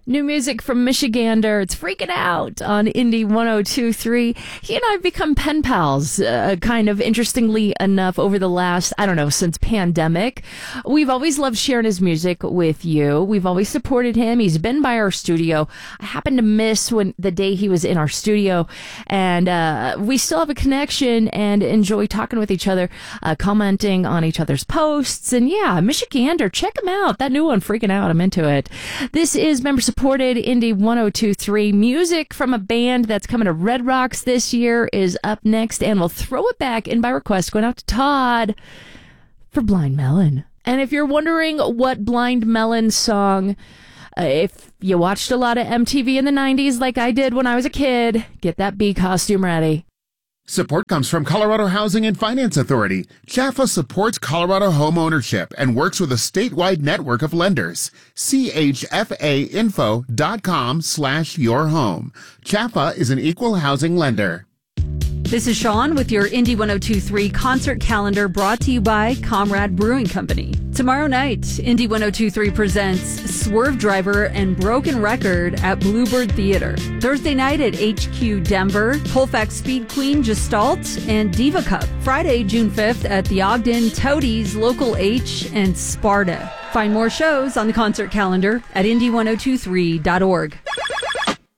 New music from Michigander. It's Freaking Out on Indie 102.3. He and I have become pen pals, kind of interestingly enough, over the last, since pandemic. We've always loved sharing his music with you. We've always supported him. He's been by our studio. I happened to miss the day he was in our studio, and we still have a connection and enjoy talking with each other, commenting on each other's posts. And yeah, Michigander, check him out. That new one, Freaking Out, I'm into it. This is member-supported Indie 102.3. Music from a band that's coming to Red Rocks this year is up next, and we'll throw it back in by request, going out to Todd for Blind Melon. And if you're wondering what Blind Melon song, if you watched a lot of MTV in the 90s like I did when I was a kid, get that bee costume ready. Support comes from Colorado Housing and Finance Authority. Jaffa supports Colorado home ownership and works with a statewide network of lenders. chfainfo.com/yourhome. Jaffa is an equal housing lender. This is Sean with your Indie 102.3 concert calendar, brought to you by Comrade Brewing Company. Tomorrow night, Indie 102.3 presents Swerve Driver and Broken Record at Bluebird Theater. Thursday night at HQ Denver, Colfax Speed Queen Gestalt and Diva Cup. Friday, June 5th at the Ogden, Toadies, Local H, and Sparta. Find more shows on the concert calendar at indie1023.org.